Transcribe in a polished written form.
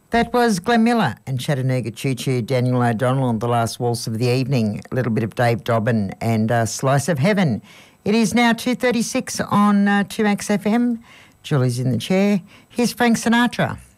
That was Glenn Miller and Chattanooga Choo Choo, Daniel O'Donnell on The Last Waltz of the Evening, a little bit of Dave Dobbin and Slice of Heaven. It is now 2:36 on 2Max FM. Julie's in the chair. Here's Frank Sinatra.